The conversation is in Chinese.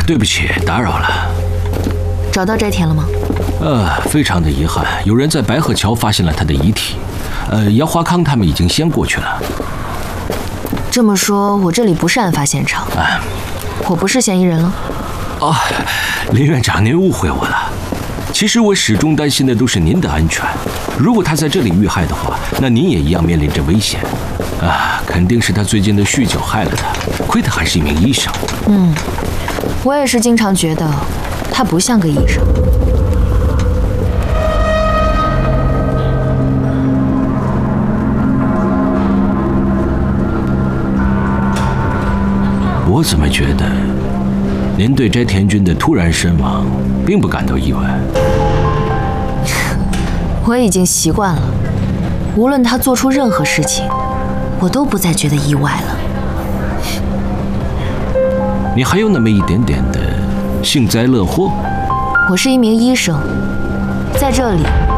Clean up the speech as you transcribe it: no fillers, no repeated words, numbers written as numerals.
对不起，打扰了。 找到斋田了吗？ 非常的遗憾，有人在白鹤桥发现了他的遗体。杨华康他们已经先过去了。 这么说，我这里不是案发现场，我不是嫌疑人了。 林院长，您误会我了。其实我始终担心的都是您的安全。如果他在这里遇害的话，那您也一样面临着危险。肯定是他最近的酗酒害了他。亏他还是一名医生。 我也是经常觉得他不像个医生。 我怎么觉得您对斋田君的突然身亡并不感到意外？ 我已经习惯了，无论他做出任何事情，我都不再觉得意外了。 你还有那么一点点的幸灾乐祸？ 我是一名医生，在这里